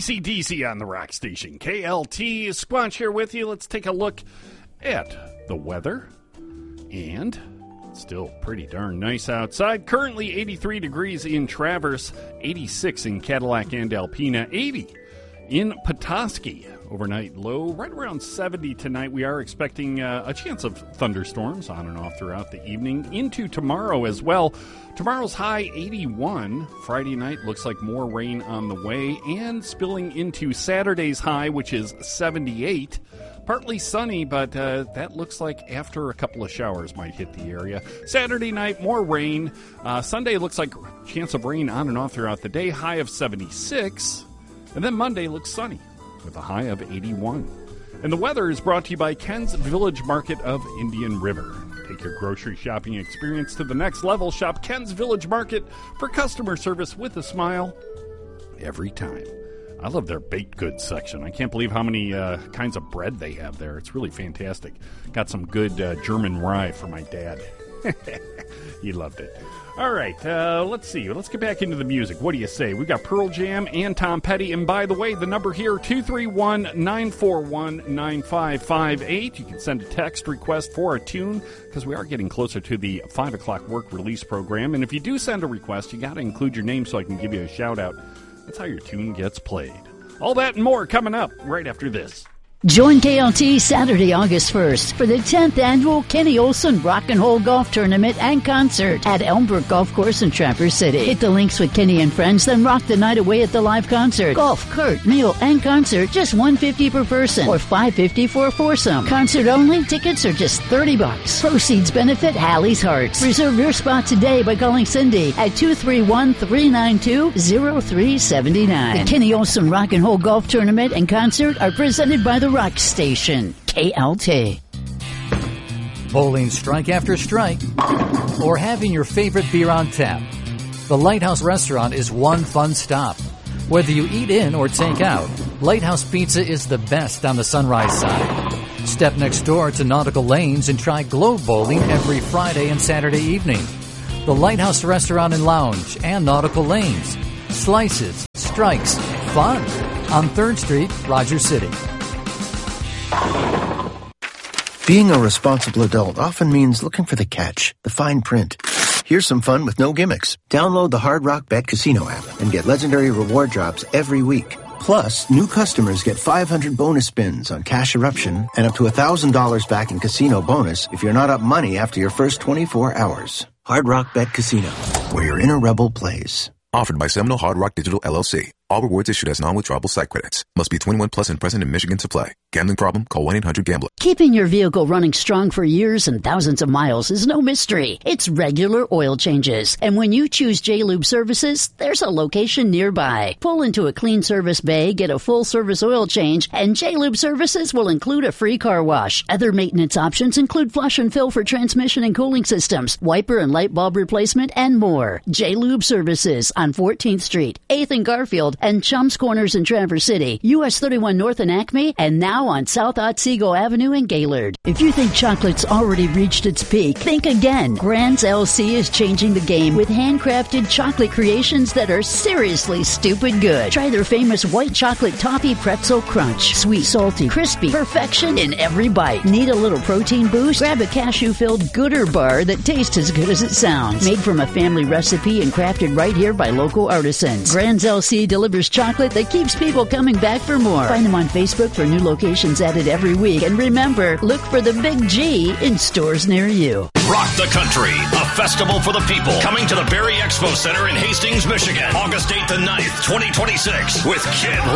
AC/DC on the rock station. KLT Squanch here with you. Let's take a look at the weather. And still pretty darn nice outside. Currently 83 degrees in Traverse, 86 in Cadillac and Alpena, 80 in Petoskey. Overnight low right around 70 tonight. We are expecting a chance of thunderstorms on and off throughout the evening into tomorrow as well. Tomorrow's high 81. Friday night looks like more rain on the way and spilling into Saturday's high, which is 78. Partly sunny, but that looks like after a couple of showers might hit the area. Saturday night, more rain. Sunday looks like chance of rain on and off throughout the day, high of 76. And then Monday looks sunny with a high of 81. And the weather is brought to you by Ken's Village Market of Indian River. Take your grocery shopping experience to the next level. Shop Ken's Village Market for customer service with a smile every time. I love their baked goods section. I can't believe how many kinds of bread they have there. It's really fantastic. Got some good German rye for my dad. He loved it. All right, let's see. Let's get back into the music. What do you say? We got Pearl Jam and Tom Petty. And by the way, the number here, 231-941-9558. You can send a text request for a tune because we are getting closer to the 5 o'clock work release program. And if you do send a request, you got to include your name so I can give you a shout-out. That's how your tune gets played. All that and more coming up right after this. Join KLT Saturday, August 1st for the 10th annual Kenny Olson Rock and Roll Golf Tournament and Concert at Elmbrook Golf Course in Traverse City. Hit the links with Kenny and friends, then rock the night away at the live concert. Golf, cart, meal, and concert, just $150 per person or $550 for a foursome. Concert only, tickets are just $30. Proceeds benefit Hallie's Hearts. Reserve your spot today by calling Cindy at 231-392-0379. The Kenny Olson Rock and Roll Golf Tournament and Concert are presented by the Rock Station, KLT. Bowling strike after strike, or having your favorite beer on tap, the Lighthouse Restaurant is one fun stop. Whether you eat in or take out, Lighthouse Pizza is the best on the Sunrise side. Step next door to Nautical Lanes and try Globe Bowling every Friday and Saturday evening. The Lighthouse Restaurant and Lounge and Nautical Lanes. Slices, strikes, fun on 3rd Street, Rogers City. Being a responsible adult often means looking for the catch, the fine print. Here's some fun with no gimmicks. Download the Hard Rock Bet Casino app and get legendary reward drops every week. Plus, new customers get 500 bonus spins on Cash Eruption and up to $1,000 back in casino bonus if you're not up money after your first 24 hours. Hard Rock Bet Casino, where your inner rebel plays. Offered by Seminole Hard Rock Digital LLC. All rewards issued as non-withdrawable site credits. Must be 21 plus and present in Michigan to play. Gambling problem? Call 1-800-GAMBLER. Keeping your vehicle running strong for years and thousands of miles is no mystery. It's regular oil changes. And when you choose J-Lube Services, there's a location nearby. Pull into a clean service bay, get a full service oil change, and J-Lube Services will include a free car wash. Other maintenance options include flush and fill for transmission and cooling systems, wiper and light bulb replacement, and more. J-Lube Services on 14th Street, 8th and Garfield, and Chums Corners in Traverse City, US 31 North in Acme, and now on South Otsego Avenue in Gaylord. If you think chocolate's already reached its peak, think again. Grand's LC is changing the game with handcrafted chocolate creations that are seriously stupid good. Try their famous white chocolate toffee pretzel crunch. Sweet, salty, crispy, perfection in every bite. Need a little protein boost? Grab a cashew-filled Gooder bar that tastes as good as it sounds. Made from a family recipe and crafted right here by local artisans. Grand's LC delivers chocolate that keeps people coming back for more. Find them on Facebook for new locations added every week. And remember, look for the Big G in stores near you. Rock the Country, a festival for the people. Coming to the Berry Expo Center in Hastings, Michigan, August 8th and 9th, 2026, with Kid